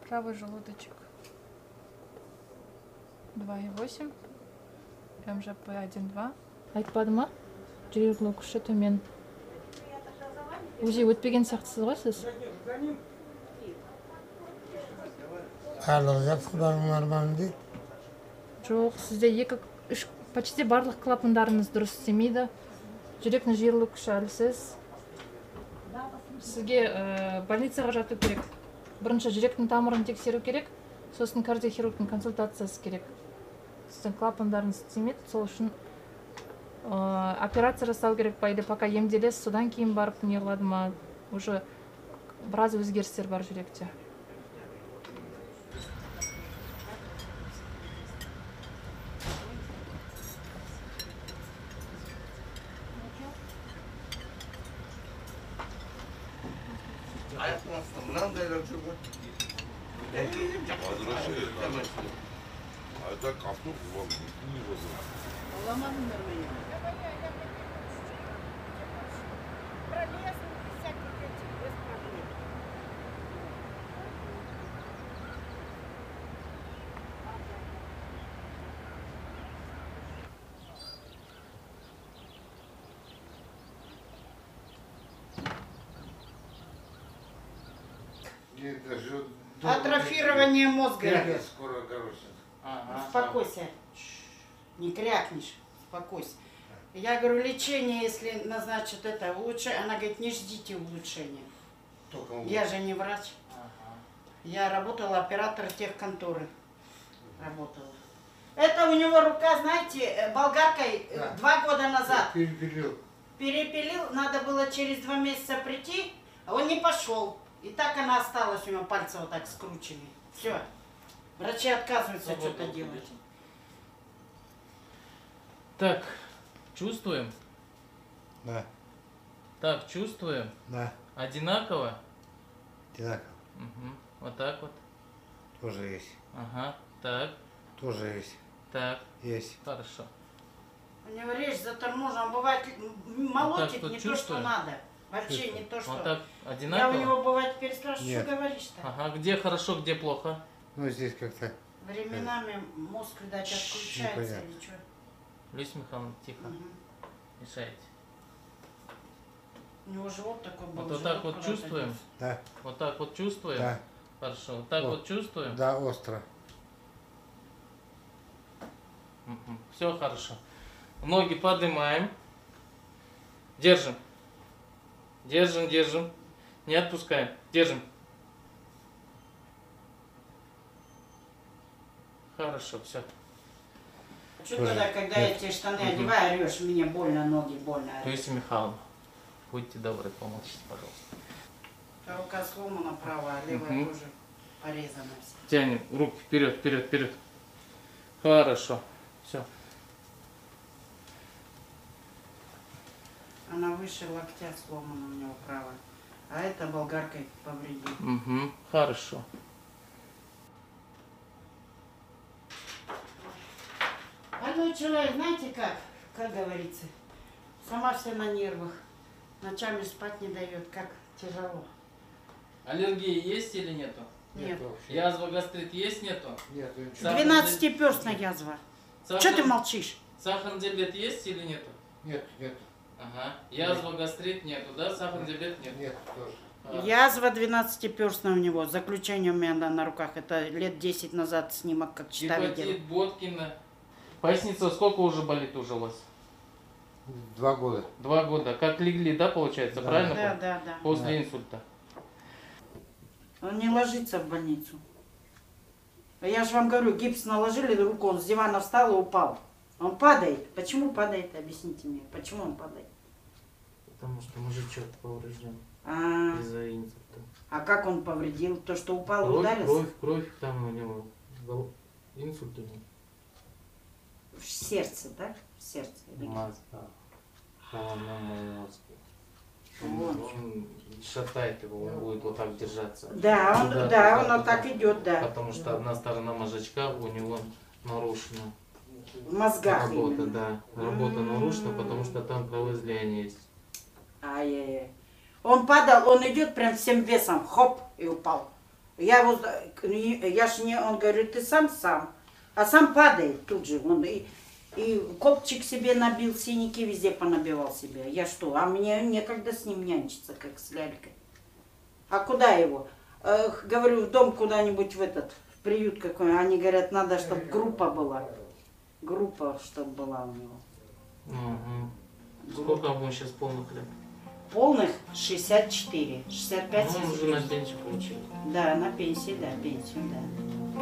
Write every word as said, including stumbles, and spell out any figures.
Правый желудочек два и восемь, эм жэ пэ один и два. Айтпады ма? Жүрегінің күші төмен. Узи өтпеген сияқтысыз ғой сіз? Барлығы жақсы, барлығы нормально дейді. Жоқ, сізде екі, үш, почти барлық клапандарыңыз дұрыс істемейді. Жүректің жиырылу күші әлсіз. Сізге ә, больницаға жату керек. Бірінші жүректің тамырын тексеру керек, сосын кардиохирургтың консультациясы керек. Сіздің клапандарыңыз істемейді, сол үшін ә, операция жасау керек па, или пока емделесіз, содан кейін барып не қылады ма, уже біраз өзгерістер бар жүректе. Аяқтың астында мынандайлар жүр ғой. А так автобус вам не возил. Ломану нормально. Пролез, всякие эти, без проблем. Это же... Атрофирование мозга. Капец, скоро, короче. Успокойся. Не крякнешь. Успокойся. Я говорю, лечение, если назначат это лучше, она говорит, не ждите улучшения. Только Я же не врач. Я работала оператор техконторы. Работала. Это у него рука, знаете, болгаркой э, Да. два года назад. перепилил. Перепилил, надо было через два месяца прийти, а он не пошел. И так она осталась, у него пальцы вот так скручены. Все. Врачи отказываются что-то делать. Так, чувствуем? Да, Так, чувствуем? да, Одинаково? одинаково. Угу. Вот так вот. Тоже есть. Ага. Так, Тоже есть. так. Есть. Хорошо. У него речь заторможена, бывает м, молотит вот не то, что чувствуем? надо. Вообще Чувствуем. не то, что... Вот так Я у одинаково? него бывает переспрашиваю, Нет. что говоришь-то? Ага. Где хорошо, где плохо? Ну, здесь как-то... Временами мозг, видать, отключается непонятно. или что. Люся Михайловна, тихо. Мгм. Мешаете. У него живот такой был. Вот, вот живот так вот куда-то чувствуем? делся. Да, Вот так вот чувствуем? да, Хорошо. Вот так Вот. вот чувствуем? да, остро. Все хорошо. Ноги поднимаем. Держим. Держим, держим. Не отпускаем. Держим. Хорошо, все. Что Тоже тогда, когда я нет. тебе штаны Мгм. одеваю, орешь, мне больно, ноги больно. орёшь. Люся Михайловна, будьте добры, помолчите, пожалуйста. Рука сломана правая, а левая Мгм. тоже порезана вся. Тянем руки вперед, вперед, вперед. Хорошо. Все. Она выше локтя сломана у него правая. А это болгаркой повредила. Угу. Хорошо. Больной человек, знаете как? Как говорится, сама вся на нервах. Ночами спать не дает, как тяжело. Аллергии есть или нету? Нет. вообще. Язва, гастрит есть, нету? Нет, ничего. Сахар, Двенадцатиперстная язва. Сахар- Что ты молчишь? Сахарный диабет есть или нету? Нет, нет, Ага. Язва, гастрит нету, да? Сахарный диабет нет? нет, тоже. А, Язва двенадцатиперстная у него. Заключение у меня на, на руках. Это лет десять назад снимок, как чита видела. Гепатит, Боткина. Поясница сколько уже болит уже у вас? Два года. Два года. Как легли, да, получается, Да. правильно? Да, да, да. После Да. инсульта. Он не ложится в больницу. А я же вам говорю, гипс наложили на руку, он с дивана встал и упал. Он падает. Почему падает? Объясните мне. Почему он падает? Потому что мужичок поврежден А, из-за инсульта. а как он повредил? То, что упал и Кровь, ударился? кровь, кровь, там у него гол- инсульт у него. В сердце, да? В сердце. Мозга. Головном мозге. Он, Вот. он шатает его, он будет вот так держаться. Да, он, Туда, да, туда, он туда. так идет, да. Потому что одна сторона мозжечка у него нарушена. В мозгах Работа, именно. да. Работа нарушена, потому что там кровоизлияние есть. Ай-яй-яй. Он падал, он идет прям всем весом, хоп, и упал. Я его, я ж не, он говорит, ты сам сам, а сам падает тут же, он и, и копчик себе набил, синяки везде понабивал себе. Я что, а мне некогда с ним нянчиться, как с лялькой. А куда его? Э, говорю, в дом куда-нибудь в этот, в приют какой. Они говорят, надо, чтобы группа была. Группа, чтобы была у него. Угу. Сколько ему сейчас полных лет? Полных шестьдесят четыре, шестьдесят пять. Ну, он уже на пенсию получил. Да, на пенсии, да, пенсию, да.